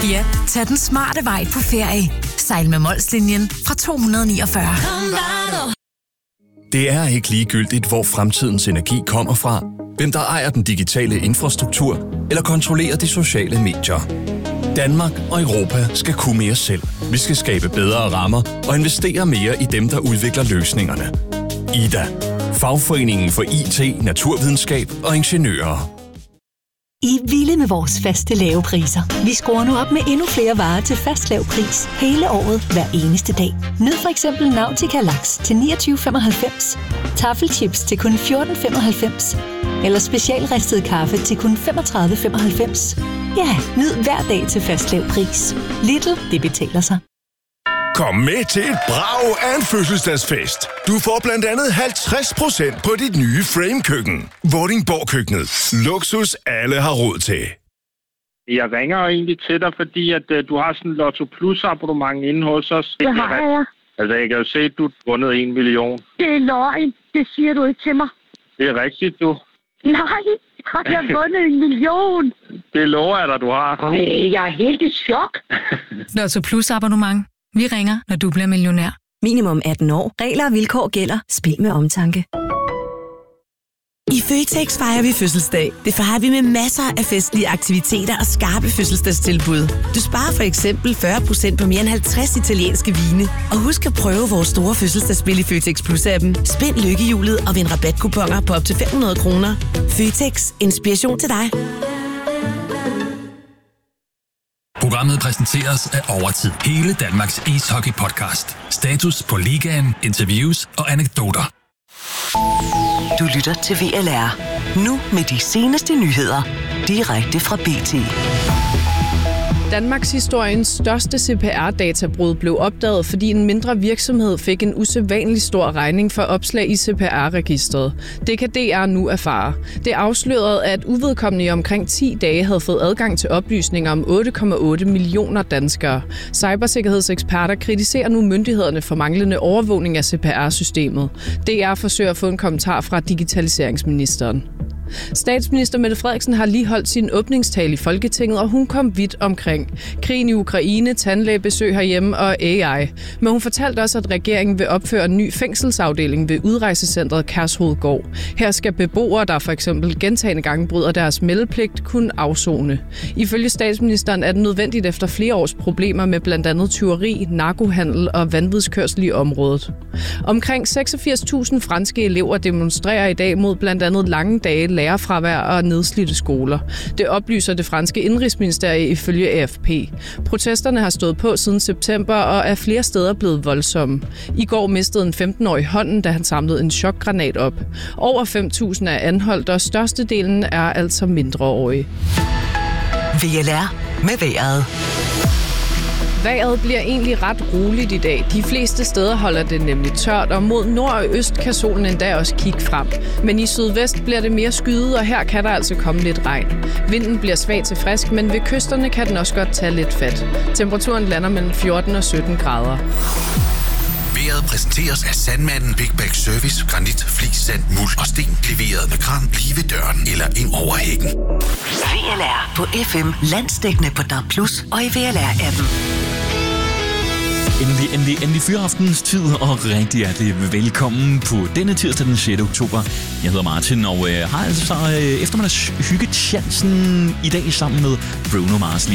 Ja, tag den smarte vej på ferie. Sejl med Molslinjen fra 249. Det er ikke ligegyldigt, hvor fremtidens energi kommer fra, hvem der ejer den digitale infrastruktur eller kontrollerer de sociale medier. Danmark og Europa skal kunne mere selv. Vi skal skabe bedre rammer og investere mere i dem, der udvikler løsningerne. IDA. Fagforeningen for IT, naturvidenskab og ingeniører. I er vilde med vores faste lave priser. Vi skruer nu op med endnu flere varer til fast lav pris hele året, hver eneste dag. Nyd for eksempel Nautica Laks til 29,95, Taffelchips til kun 14,95 eller specialristet kaffe til kun 35,95. Ja, nyd hver dag til fast lav pris. Lidl, det betaler sig. Kom med til et brag af en fødselsdagsfest. Du får blandt andet 50% på dit nye Frame-køkken. Vordingborg-køkkenet. Luksus alle har råd til. Jeg ringer egentlig til dig, fordi at du har sådan en Lotto Plus abonnement inde hos os. Det har jeg. Altså, jeg kan jo se, at du har vundet 1 million. Det er løgn. Det siger du ikke til mig. Det er rigtigt, du. Nej, har jeg vundet 1 million? Det lover jeg dig, du har. Jeg er helt i chok. Lotto Plus abonnement. Vi ringer, når du bliver millionær. Minimum 18 år. Regler og vilkår gælder. Spil med omtanke. I Føtex fejrer vi fødselsdag. Det fejrer vi med masser af festlige aktiviteter og skarpe fødselsdagstilbud. Du sparer for eksempel 40% på mere end 50 italienske vine. Og husk at prøve vores store fødselsdagsspil i Føtex Plus-appen. Spind lykkehjulet og vind rabatkuponer på op til 500 kroner. Føtex. Inspiration til dig. Programmet præsenteres af Overtid. Hele Danmarks ishockey-podcast. Status på ligaen, interviews og anekdoter. Du lytter til VLR. Nu med de seneste nyheder. Direkte fra BT. Danmarks historiens største CPR-databrud blev opdaget, fordi en mindre virksomhed fik en usædvanlig stor regning for opslag i CPR-registret. Det kan DR nu erfare. Det afslørede, at uvedkommende i omkring 10 dage havde fået adgang til oplysninger om 8,8 millioner danskere. Cybersikkerhedseksperter kritiserer nu myndighederne for manglende overvågning af CPR-systemet. DR forsøger at få en kommentar fra digitaliseringsministeren. Statsminister Mette Frederiksen har lige holdt sin åbningstale i Folketinget, og hun kom vidt omkring. Krigen i Ukraine, tandlægebesøg herhjemme og AI. Men hun fortalte også, at regeringen vil opføre en ny fængselsafdeling ved udrejsecentret Kærshovedgård. Her skal beboere, der for eksempel gentagne gange bryder deres meldepligt, kunne afsone. Ifølge statsministeren er det nødvendigt efter flere års problemer med blandt andet tyveri, narkohandel og vanvidskørsel i området. Omkring 86.000 franske elever demonstrerer i dag mod blandt andet lange dage, lærerfravær og nedslidte skoler. Det oplyser det franske indrigsministerie ifølge AFP. Protesterne har stået på siden september og er flere steder blevet voldsomme. I går mistede en 15-årig hånden, da han samlede en chokgranat op. Over 5.000 er anholdt, og størstedelen er altså mindreårige. VLR med vejret. Vejret bliver egentlig ret roligt i dag. De fleste steder holder det nemlig tørt, og mod nord og øst kan solen endda også kigge frem. Men i sydvest bliver det mere skyet, og her kan der altså komme lidt regn. Vinden bliver svag til frisk, men ved kysterne kan den også godt tage lidt fat. Temperaturen lander mellem 14 og 17 grader. Vejret præsenteres af Sandmanden Big Bag Service, granit, flis, sand, muld og sten. Leveret med kran lige ved døren eller ind over hækken. VLR på FM, landsdækkende på DAB+ og i VLR-appen. Endelig fyraftens tid, og rigtig hjertelig velkommen på denne tirsdag den 6. oktober. Jeg hedder Martin, og har altså eftermiddags hyggechancen i dag sammen med Bruno Mars.